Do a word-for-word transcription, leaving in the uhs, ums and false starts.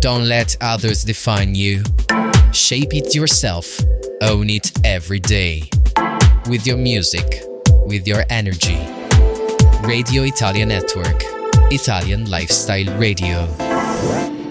Don't let others define you. Shape it yourself. Own it every day. With your music, with your energy. Radio Italia Network. Italian Lifestyle Radio.